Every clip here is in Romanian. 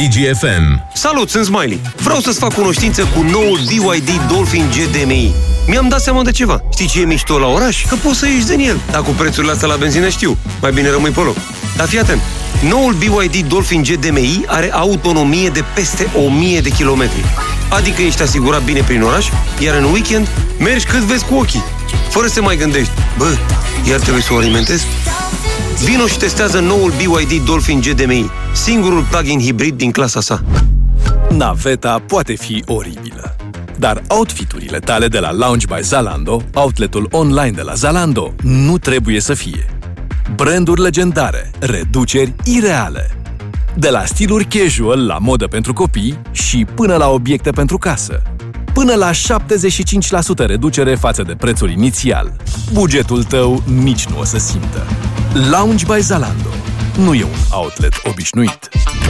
DGFM. Salut, sunt Smiley. Vreau să-ți fac cunoștință cu noul BYD Dolphin GDMI. Mi-am dat seama de ceva. Știi ce e mișto la oraș? Că poți să ieși din el. Dar cu prețurile astea la benzină știu. Mai bine rămâi pe loc. Dar fii atent. Noul BYD Dolphin GDMI are autonomie de peste 1000 de kilometri. Adică ești asigurat bine prin oraș, iar în weekend mergi cât vezi cu ochii. Fără să mai gândești, bă, iar trebuie să o alimentezi? Vino și testează noul BYD Dolphin GDMI, singurul plug-in hibrid din clasa sa. Naveta poate fi oribilă, dar outfiturile tale de la Lounge by Zalando, outletul online de la Zalando, nu trebuie să fie. Branduri legendare, reduceri ireale. De la stiluri casual la modă pentru copii și până la obiecte pentru casă. Până la 75% reducere față de prețul inițial. Bugetul tău nici nu o să simtă. Lounge by Zalando. Nu e un outlet obișnuit.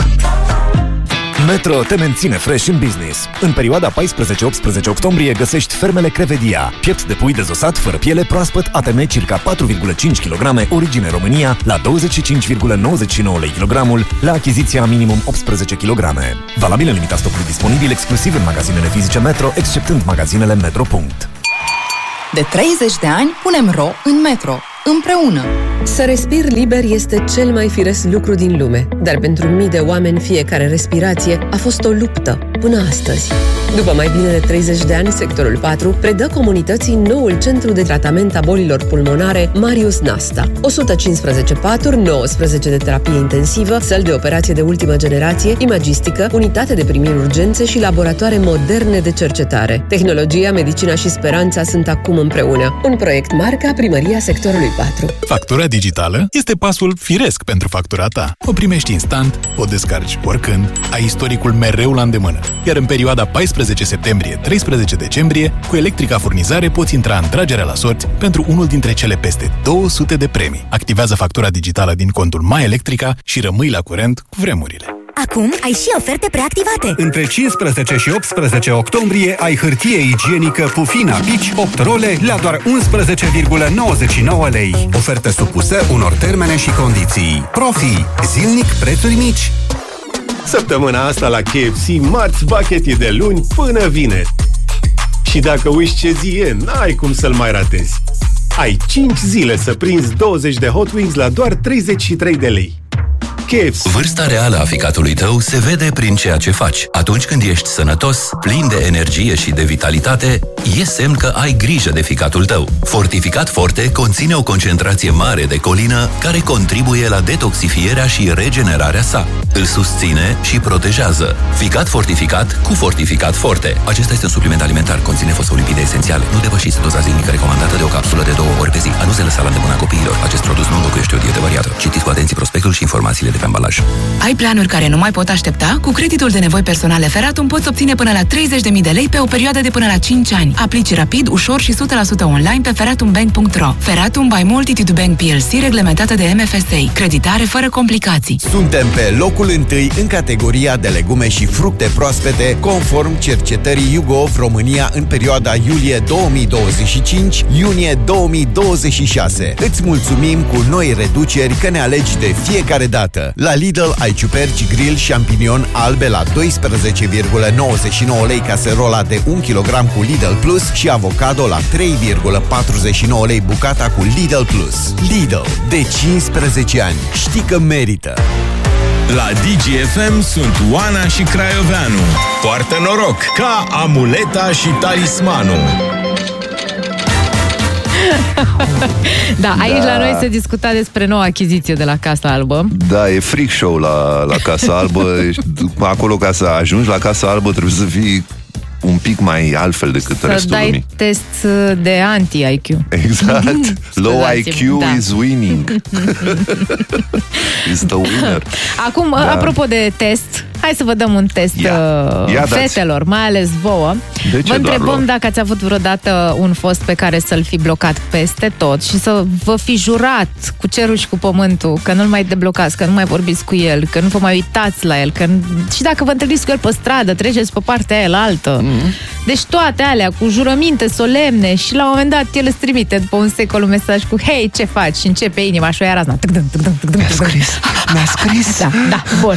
Metro te menține fresh în business. În perioada 14-18 octombrie găsești fermele Crevedia, piept de pui dezosat fără piele, proaspăt, ATM circa 4,5 kg, origine România, la 25,99 lei kilogramul, la achiziția minimum 18 kg. Valabil în limita stocului disponibil exclusiv în magazinele fizice Metro, exceptând magazinele Metro. De 30 de ani punem ro în Metro. Împreună. Să respiri liber este cel mai firesc lucru din lume, dar pentru mii de oameni fiecare respirație a fost o luptă până astăzi. După mai bine de 30 de ani, sectorul 4 predă comunității noul centru de tratament a bolilor pulmonare Marius Nasta. 115 paturi, 19 de terapie intensivă, săli de operație de ultimă generație, imagistică, unitate de primiri urgențe și laboratoare moderne de cercetare. Tehnologia, medicina și speranța sunt acum împreună. Un proiect marca Primăria Sectorului 4. Factura digitală este pasul firesc pentru factura ta. O primești instant, o descarci oricând, ai istoricul mereu la îndemână. Iar în perioada 14 septembrie-13 decembrie, cu Electrica Furnizare poți intra în tragerea la sorți pentru unul dintre cele peste 200 de premii. Activează factura digitală din contul My Electrica și rămâi la curent cu vremurile. Acum ai și oferte preactivate. Între 15 și 18 octombrie ai hârtie igienică Pufina Bici 8 role la doar 11,99 lei. Oferte supuse unor termene și condiții. Profi. Zilnic prețuri mici. Săptămâna asta la KFC, marți bucket e de luni până vineri. Și dacă uiți ce zi e, n-ai cum să-l mai ratezi. Ai 5 zile să prinzi 20 de Hot Wings la doar 33 de lei. KFC. Vârsta reală a ficatului tău se vede prin ceea ce faci. Atunci când ești sănătos, plin de energie și de vitalitate, e semn că ai grijă de ficatul tău. Fortificat Forte conține o concentrație mare de colină care contribuie la detoxifierea și regenerarea sa. Îl susține și protejează. Ficat fortificat cu Fortificat Forte. Acesta este un supliment alimentar. Conține fosfolipide esențiale. Nu depășiți doza zilnică recomandată de o capsulă de 2 ori pe zi. A nu se lăsa la îndemâna copiilor. Acest produs nu înlocuiește o dietă variată. Citiți cu atenție prospectul și informațiile de pe ambalaj. Ai planuri care nu mai pot aștepta? Cu creditul de nevoi personale Feratum poți obține până la 30.000 de lei pe o perioadă de până la 5 ani. Aplici rapid, ușor și 100% online pe feratumbank.ro. Feratum by Multitude Bank PLC, reglementată de MFSA. Creditare fără complicații. Suntem pe locul întâi în categoria de legume și fructe proaspete, conform cercetării YouGov România în perioada iulie 2025-iunie 2026. Îți mulțumim cu noi reduceri că ne alegi de fiecare dată. La Lidl ai ciuperci grill champignon albe la 12,99 lei caserola de 1 kg cu Lidl Plus și avocado la 3,49 lei bucata cu Lidl Plus. Lidl, de 15 ani. Știi că merită! La DGFM sunt Oana și Craioveanu. Poartă noroc ca amuleta și talismanul. Da, aici la noi se discuta despre noua achiziție de la Casa Albă. Da, e freak show la Casa Albă. Acolo, ca să ajungi la Casa Albă, trebuie să fii un pic mai altfel decât restul lumii. Să dai test de anti-IQ. Exact. Low IQ is winning. Is the winner. Acum, apropo de test, hai să vă dăm un test fetelor, mai ales vouă. Vă întrebăm dacă ați avut vreodată un fost pe care să-l fi blocat peste tot și să vă fi jurat cu cerul și cu pământul că nu-l mai deblocați, că nu mai vorbiți cu el, că nu vă mai uitați la el, că și dacă vă întâlniți cu el pe stradă, treceți pe partea aia la altă. Deci toate alea cu jurăminte solemne și la un moment dat el îți trimite după un secol un mesaj cu hei, ce faci? Și începe inima și o ia razna. Mi-a scris. Da, bun.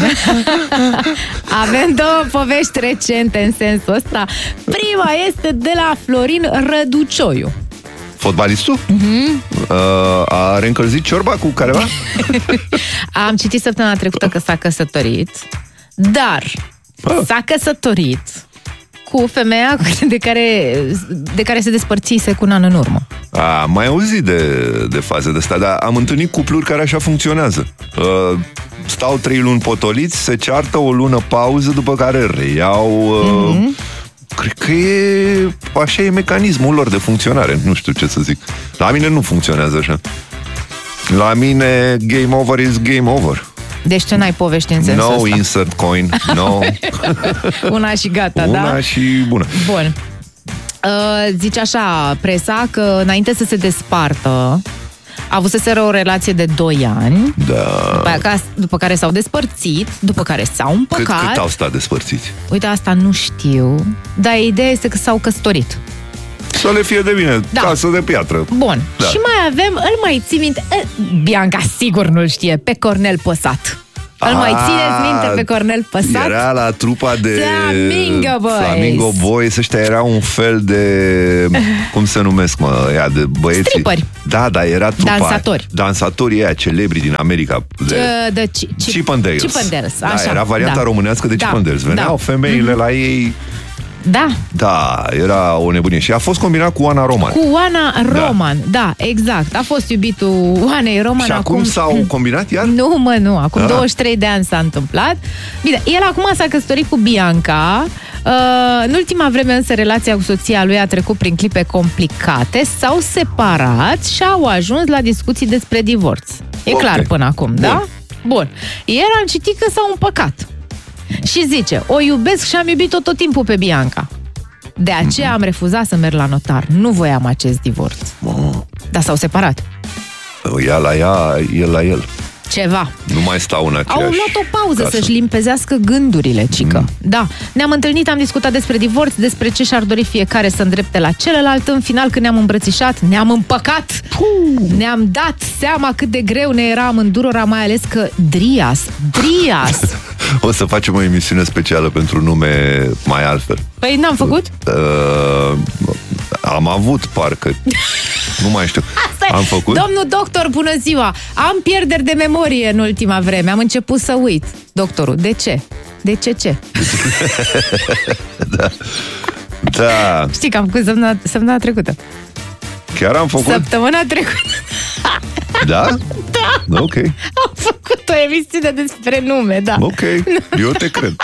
Avem două povești recente în sensul ăsta. Prima este de la Florin Răducioiu. Fotbalistul? A reîncălzit ciorba cu careva? Am citit săptămâna trecută că s-a căsătorit, dar s-a căsătorit cu femeia de care se despărțise cu un an în urmă. Am mai auzit de faze de astea, dar am întâlnit cupluri care așa funcționează. Stau 3 luni potoliți, se ceartă, o lună pauză, după care reiau... Cred că așa e mecanismul lor de funcționare. Nu știu ce să zic. La mine nu funcționează așa. La mine game over is game over. Deci tu n-ai povești în sensul ăsta. No insert coin, no. Una și gata, da? Una și bună. Bun. Zice așa presa că înainte să se despartă avuseseră o relație de 2 ani, după care s-au despărțit, după care s-au împăcat. Cât au stat despărțiți? Uite, asta nu știu, dar ideea este că s-au căsătorit. Să le fie de bine, casă de piatră. Bun, și mai avem, îl mai ții minte, Bianca sigur nu-l știe, pe Cornel Păsat. Îl mai țineți minte pe Cornel Păsat? Era la trupa de Flamingo Boys. Ăștia era un fel de... Cum se numesc, mă? Ea de băieții. Stripperi. Da, era trupa. Dansatori. Dansatorii aia celebri din America. Chip and Dales. Chip and Dales, așa. Da, era varianta românească de Chip and Dales. Veneau femeile la ei... Da, era o nebunie. Și a fost combinat cu Oana Roman. Cu Oana Roman, da, exact. A fost iubitul Oanei Roman. Și acum s-au combinat iar? Nu. Acum 23 de ani s-a întâmplat. Bine, el acum s-a căsătorit cu Bianca. În ultima vreme însă relația cu soția lui a trecut prin clipe complicate. S-au separat și au ajuns la discuții despre divorț. E clar până acum, da? Bun. Ieri am citit că s-au împăcat. Și zice, o iubesc și am iubit-o tot timpul pe Bianca. De aceea am refuzat să merg la notar. Nu voiam acest divorț. Dar s-au separat. Ea la ea, el la el. Ceva. Nu mai stau în aceeași Au luat o pauză să-și limpezească gândurile, cică. Da, ne-am întâlnit, am discutat despre divorț, despre ce și-ar dori fiecare să îndrepte la celălalt. În final, când ne-am îmbrățișat, ne-am împăcat. Ne-am dat seama cât de greu ne era amândurora, mai ales că Drias O să facem o emisiune specială pentru nume mai altfel. Păi n-am făcut? Am avut, parcă. Nu mai știu. Am făcut? Domnul doctor, bună ziua! Am pierderi de memorie în ultima vreme. Am început să uit. Doctorul, de ce? De ce? Da. Știi că am făcut săptămâna trecută. Chiar am făcut? Săptămâna trecută. Da? Da. Ok. Am făcut o emisiune despre nume, da. Ok, eu te cred.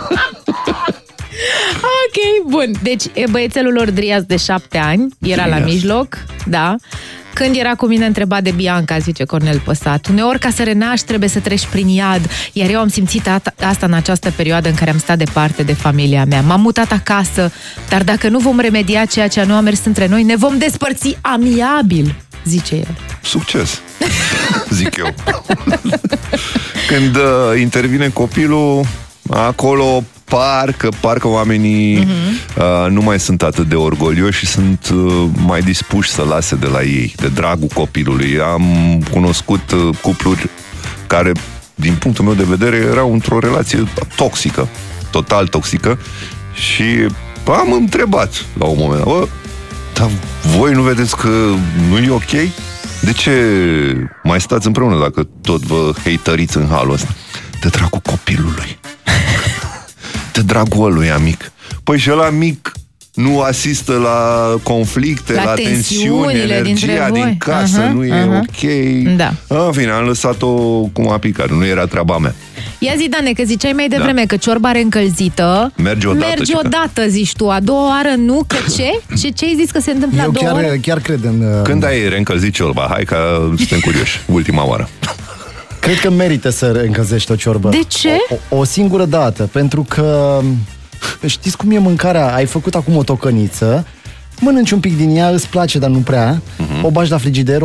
Ok, bun. Deci băiețelul lor Drias de 7 ani era la mijloc, da. Când era cu mine întrebat de Bianca, zice Cornel Păsat, uneori ca să renaști trebuie să treci prin iad, iar eu am simțit asta în această perioadă în care am stat departe de familia mea. M-am mutat acasă, dar dacă nu vom remedia ceea ce nu a mers între noi, ne vom despărți amiabil, zice el. Succes, zic eu. Când intervine copilul, acolo parcă oamenii nu mai sunt atât de orgolioși și sunt mai dispuși să lase de la ei, de dragul copilului. Am cunoscut cupluri care, din punctul meu de vedere, erau într-o relație toxică, total toxică, și am întrebat la un moment dat, dar voi nu vedeți că nu e ok? De ce mai stați împreună dacă tot vă hateriți în halul ăsta? De dragul copilului. De dragul ăluia mic. Păi și ăla mic nu asistă la conflicte, la tensiuni, energia din casă nu e ok. Da. În fine, am lăsat-o cum a picat. Nu era treaba mea. Ia zi, Dane, că ziceai mai devreme că ciorba reîncălzită merge odată, zici tu. A doua oară nu, că ce? Ce ai zis că se întâmplă a doua oară? Eu chiar cred în... Când ai reîncălzit ciorba? Hai că suntem curioși. Ultima oară. Cred că merită să reîncălzești o ciorbă. De ce? O singură dată, pentru că știți cum e mâncarea? Ai făcut acum o tocăniță, mănânci un pic din ea, îți place, dar nu prea, o bagi la frigider,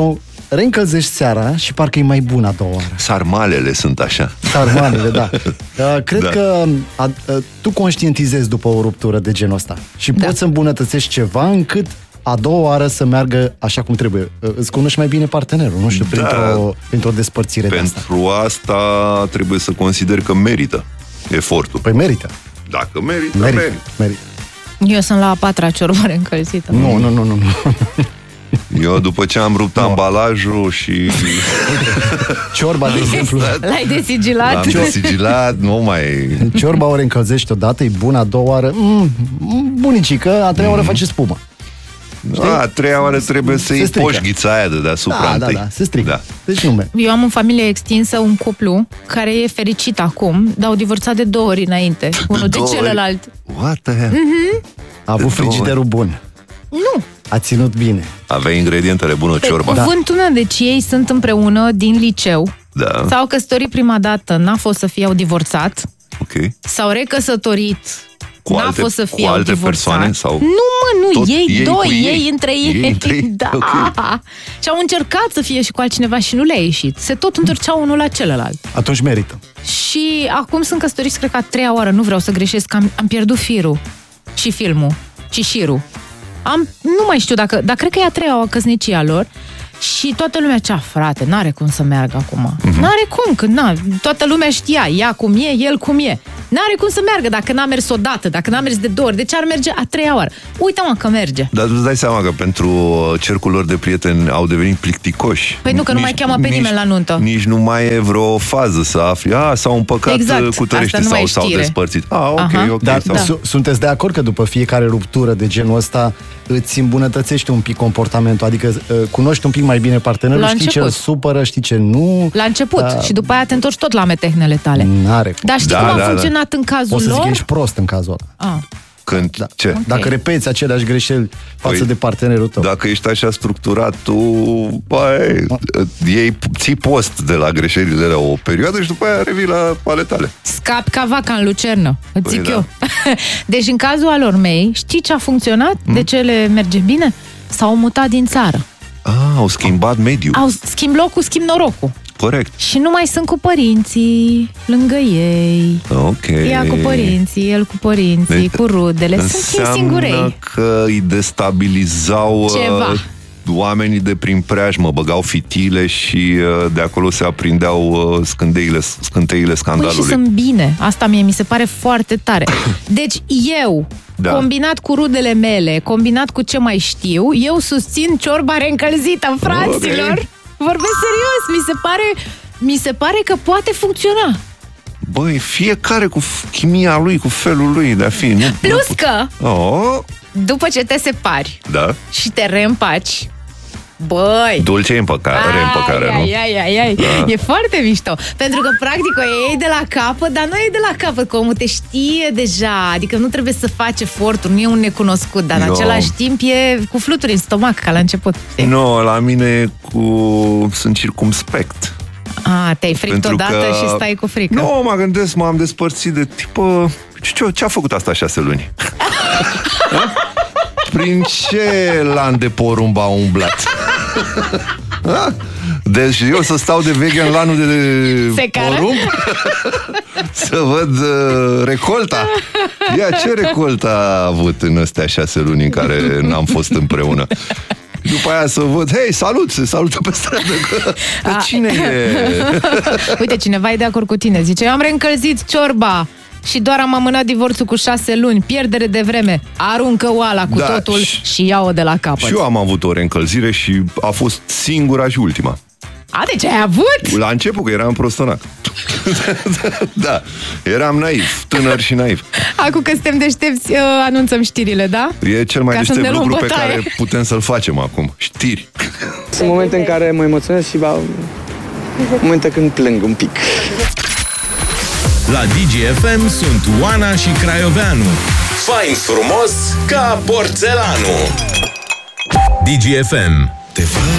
reîncălzești seara și parcă e mai bună a doua oară. Sarmalele sunt așa. Sarmalele, da. Cred că tu conștientizezi după o ruptură de genul ăsta și poți să îmbunătățești ceva încât a doua oară să meargă așa cum trebuie. Îți cunoști mai bine partenerul, nu știu, printr-o despărțire de asta. Pentru asta trebuie să consider că merită efortul. Păi merită. Dacă merită. Eu sunt la a 4-a ciorbă reîncălzită. Nu. Eu după ce am rupt ambalajul și... Ciorba, de exemplu. L-ai desigilat? L-am desigilat, nu mai... Ciorba o reîncălzești odată, e bună, a doua oară, bunicică, a treia oară face spumă. A treia oară trebuie să iei poșghița aia de deasupra. Da, se strică. Da. Deci nume. Eu am în familie extinsă un cuplu care e fericit acum, dar au divorțat de 2 ori înainte, unul de celălalt. What the hell? A avut frigiderul bun. Nu. A ținut bine. Avea ingredientele bune, ciorba. Cuvântul meu, deci ei sunt împreună din liceu. Da. S-au căsătorit prima dată, n-a fost să fie, au divorțat. Ok. S-au recăsătorit. N-a fost să fie, cu alte divorțat. Persoane? Sau Nu, ei doi, ei între ei. Da. Okay. Și au încercat să fie și cu altcineva și nu le-a ieșit. Se tot întorceau unul la celălalt. Atunci merită. Și acum sunt căsătoriți, cred că a 3-a oară, nu vreau să greșesc, am pierdut firul și filmul și șirul. Nu mai știu dar cred că e a 3-a căsnicia lor. Și toată lumea cea, frate, n-are cum să meargă acum. N-are cum, că toată lumea știa, ea cum e, el cum e. N-are cum să meargă dacă n-a mers odată, dacă n-a mers de 2 ori. De ce ar merge a 3-a oară? Uite, mă, că merge. Dar îți dai seama că pentru cercul lor de prieteni au devenit plicticoși. Păi nu, că nu mai cheamă pe nimeni la nuntă. Nici nu mai e vreo fază să afli, s-au împăcat cu tărește sau s-au despărțit. Ok. Dar sunteți de acord că după fiecare ruptură de genul ăsta îți îmbunătățești un pic comportamentul, adică cunoști un pic mai bine partenerul, știi ce îl supără, știi ce nu. La început și după aia te întorci tot la metehnele tale. N-are. Dar știi cum a funcționat în cazul lor? Poți să zic că ești prost în cazul ăla. Ce? Okay. Dacă repeți aceleași greșeli față de partenerul tău. Dacă ești așa structurat, tu ții post de la greșelile la o perioadă și după aia revii la ale tale. Scapi ca vaca în lucernă, îți zic eu. Deci în cazul alor mei, știi ce a funcționat? De ce le merge bine? S-au mutat din țară. Au schimbat mediul. Schimb locul, schimb norocul. Corect. Și nu mai sunt cu părinții lângă ei. Ok. Ea cu părinții, el cu părinții, cu rudele. Sunt ei singurei. Înseamnă că îi destabilizau oamenii de prin preajmă, băgau fitile și de acolo se aprindeau scânteile scandalului. Păi și sunt bine. Asta mie mi se pare foarte tare. Deci eu, combinat cu rudele mele, combinat cu ce mai știu, eu susțin ciorba reîncălzită, fraților. Okay. Vorbesc serios, mi se pare că poate funcționa. Băi, fiecare cu chimia lui, cu felul lui de a fi. Plus că, după ce te separi și te reîmpaci, băi, dulce reîmpăcare, nu? E foarte mișto. Pentru că, practic, o iei de la capăt, dar nu e de la capăt, că omul te știe deja. Adică nu trebuie să faci eforturi, nu e un necunoscut, dar în același timp e cu fluturi în stomac, ca la început. Nu, la mine sunt circumspect. Te-ai frict odată și stai cu frică. Nu, mă gândesc, m-am despărțit de tipă... Ce a făcut asta 6 luni? Prin ce lan de porumb a umblat? Deci eu să stau de vegan în lanul de porumb? Să văd recolta? Ce recolta a avut în astea 6 luni în care n-am fost împreună? După aia să văd, hei, salut, se salută pe stradă. Dar cine e? Uite, cineva e de acord cu tine. Zice, eu am reîncălzit ciorba și doar am amânat divorțul cu 6 luni. Pierdere de vreme. Aruncă oala cu totul și ia-o de la capăt. Și eu am avut o reîncălzire și a fost singura și ultima. Deci ai avut? La început, că eram prostonac. Da, eram naiv, tânăr și naiv. Acum că suntem deștepți, anunțăm știrile, da? E cel mai deștept lucru pe care putem să-l facem acum. Știri. Sunt momente în care mă emoționez și momente când plâng un pic. La DGFM sunt Oana și Craioveanu. Fain frumos ca porțelanul. DGFM.